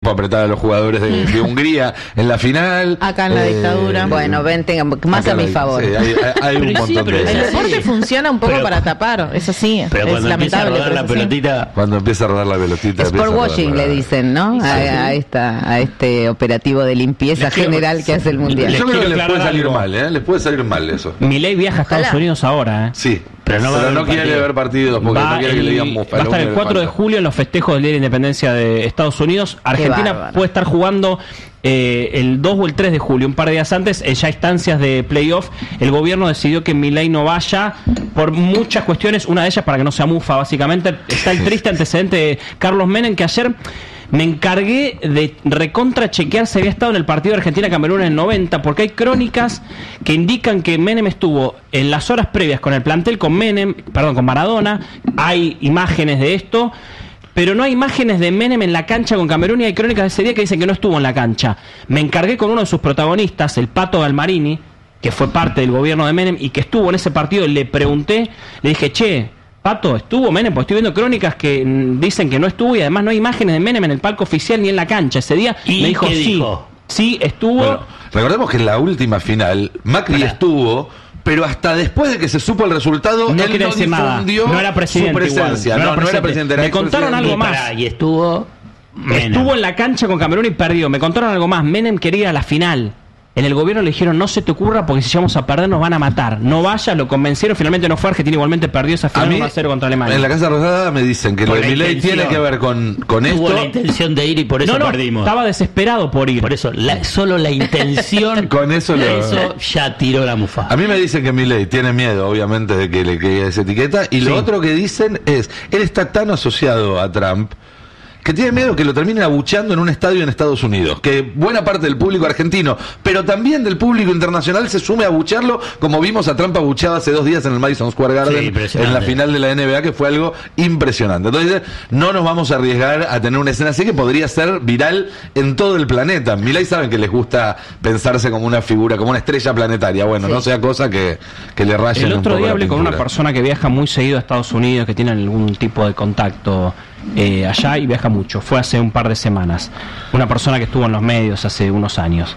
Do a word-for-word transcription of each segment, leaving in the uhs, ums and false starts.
tiempo, apretar a los jugadores de, de Hungría en la final. Acá en la eh, dictadura. Bueno, ven, tengan más a mi la, favor. Sí, hay, hay, hay un sí, montón de... El deporte funciona un poco pero, para tapar, eso sí. Pero es cuando lamentable. Empieza a rodar la pelotita... Sí. Cuando empieza a rodar la pelotita... Sport washing le dicen, ¿no? Sí. A, a, esta, a este operativo de limpieza les general quiero, que hace el Mundial. Yo creo que les puede salir algo. mal, ¿eh? Les puede salir mal eso. Milei viaja a Estados Ojalá. Unidos ahora, ¿eh? Sí. Pero no, va pero a no quiere partido. ver partidos porque Va no quiere el, que le digan mufa. va a estar el cuatro de julio en los festejos del Día de la Independencia de Estados Unidos. Argentina bárbaro. puede estar jugando eh, el dos o el tres de julio, un par de días antes, eh, ya instancias de playoff. El gobierno decidió que Milei no vaya por muchas cuestiones, una de ellas para que no sea mufa, básicamente. Está el triste antecedente de Carlos Menem, que ayer me encargué de recontra chequear si había estado en el partido de Argentina-Camerún en el noventa, porque hay crónicas que indican que Menem estuvo en las horas previas con el plantel, con Menem, perdón, con Maradona. Hay imágenes de esto, pero no hay imágenes de Menem en la cancha con Camerún, y hay crónicas de ese día que dicen que no estuvo en la cancha. Me encargué con uno de sus protagonistas, el Pato Galmarini, que fue parte del gobierno de Menem y que estuvo en ese partido, y le pregunté, le dije, che, Pato, ¿estuvo Menem? Pues estoy viendo crónicas que mm, dicen que no estuvo, y además no hay imágenes de Menem en el palco oficial ni en la cancha ese día. ¿Y me dijo, qué sí, dijo? sí, estuvo. Bueno, recordemos que en la última final Macri Para. estuvo, pero hasta después de que se supo el resultado, No él quería no decir nada. difundió No era presidente su presencia. igual. No No, era no era presidente. presidente. Era Me contaron expresidente. algo Y, más. pará, y estuvo... Menem. Estuvo en la cancha con Camerún y perdió. Me contaron algo más. Menem quería ir a la final. En el gobierno le dijeron, no se te ocurra porque si llegamos a perder nos van a matar. No vaya, lo convencieron, finalmente no fue. Argentina igualmente perdió esa A final mí, uno a cero contra Alemania. en la Casa Rosada me dicen que Con lo de la Milei intención. tiene que ver con, con Tuvo esto. la intención de ir y por eso no, no, perdimos. estaba desesperado por ir. Por eso, la, solo la intención... Con eso lo- eso ya tiró la mufa. A mí me dicen que Milei tiene miedo, obviamente, de que le caiga esa etiqueta. Y lo Sí. otro que dicen es, él está tan asociado a Trump que tiene miedo que lo terminen abucheando en un estadio en Estados Unidos. Que buena parte del público argentino, pero también del público internacional, se sume a abuchearlo, como vimos a Trump abucheado hace dos días en el Madison Square Sí, Garden, impresionante. en la final de la N B A, que fue algo impresionante. Entonces, no nos vamos a arriesgar a tener una escena así que podría ser viral en todo el planeta. Milei saben que les gusta pensarse como una figura, como una estrella planetaria. Bueno, Sí. no sea cosa que, que le rayen El un otro poco día la hablé con una pintura. persona que viaja muy seguido a Estados Unidos, que tiene algún tipo de contacto eh, allá y viaja mucho. Fue hace un par de semanas. Una persona que estuvo en los medios hace unos años.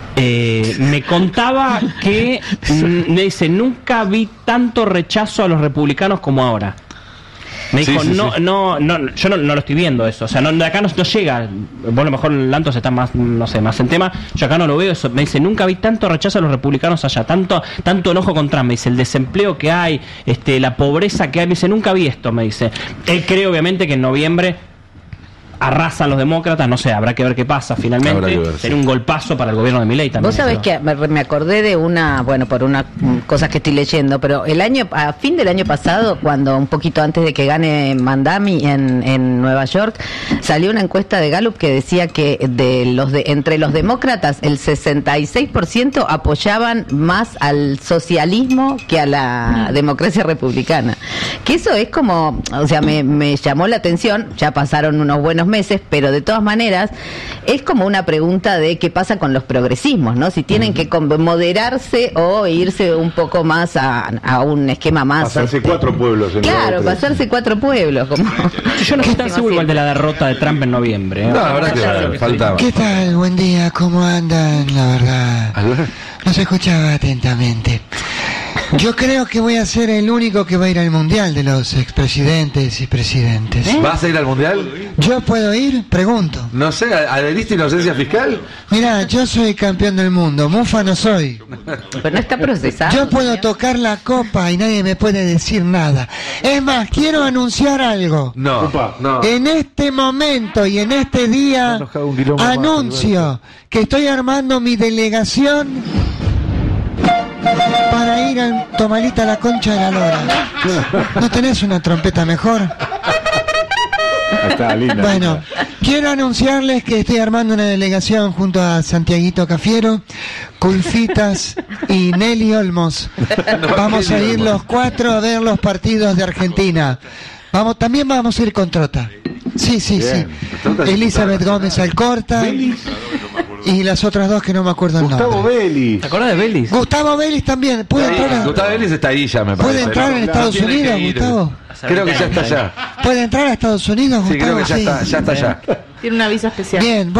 Eh, me contaba que, mm, me dice, nunca vi tanto rechazo a los republicanos como ahora. Me Sí, dijo, sí, no, sí. no, no, yo no, no lo estoy viendo eso. O sea, no, de acá no, no llega. Vos a lo mejor en Lantos está más, no sé, más en tema. Yo acá no lo veo eso. Me dice, nunca vi tanto rechazo a los republicanos allá, tanto, tanto enojo con Trump. Me dice, el desempleo que hay, este, la pobreza que hay. Me dice, nunca vi esto, me dice. Él cree obviamente que en noviembre arrasan los demócratas, no sé, habrá que ver qué pasa Habrá finalmente. que ver, sí. Sería un golpazo para el gobierno de Milei también. Vos sabés eso. que me, me acordé de una, bueno, por una mm, cosas que estoy leyendo, pero el año, a fin del año pasado, cuando un poquito antes de que gane Mandami en, en Nueva York, salió una encuesta de Gallup que decía que de los de, entre los demócratas el sesenta y seis por ciento apoyaban más al socialismo que a la democracia republicana. Que eso es como, o sea, me, me llamó la atención, ya pasaron unos buenos meses, pero de todas maneras es como una pregunta de qué pasa con los progresismos, ¿no? Si tienen que con- moderarse o irse un poco más a, a un esquema más... Pasarse este, cuatro pueblos en Claro, lugar de tres. pasarse cuatro pueblos. Como Yo no estoy tan seguro igual de la derrota de Trump en noviembre. ¿eh? No, la verdad que Más allá de lo faltaba. ¿Qué tal? Buen día, ¿cómo andan? La verdad, los escuchaba atentamente. Yo creo que voy a ser el único que va a ir al mundial de los expresidentes y presidentes. ¿Vas a ir al mundial? ¿Yo puedo ir? Pregunto. No sé, ¿adheriste a inocencia fiscal? Mirá, yo soy campeón del mundo, mufa no soy. Pero no está procesado. Yo puedo señor. tocar la copa y nadie me puede decir nada. Es más, quiero anunciar algo. No, Upa. no. En este momento y en este día No nos haga un quilombo más, anuncio que estoy armando mi delegación para ir a Tomalita la Concha de la Lora. ¿No tenés una trompeta mejor? Está linda. Bueno, quiero anunciarles que estoy armando una delegación junto a Santiaguito Cafiero, Culfitas y Nelly Olmos. Vamos a ir los cuatro a ver los partidos de Argentina. Vamos, también vamos a ir con Trota. Sí, sí, Bien. sí. Elizabeth Gómez Alcorta y las otras dos que no me acuerdo el Gustavo nombre. Vélez. ¿Te acordás de Vélez? Gustavo Vélez también. ¿Puede entrar, a- Gustavo Vélez está ahí ya, me parece. ¿puede entrar ¿no? en Estados Tiene que Unidos, ir. Gustavo? Creo que ya está allá. ¿Puede entrar a Estados Unidos, Sí, creo Gustavo? que ya está, ya está allá. Tiene una visa especial. Bien.